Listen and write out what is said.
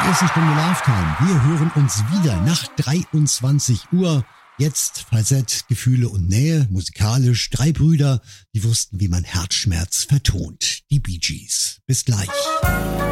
Erste Stunde Love-Time. Wir hören uns wieder nach 23 Uhr. Jetzt Falsett, Gefühle und Nähe, musikalisch. 3 Brüder, die wussten, wie man Herzschmerz vertont. Die Bee Gees. Bis gleich.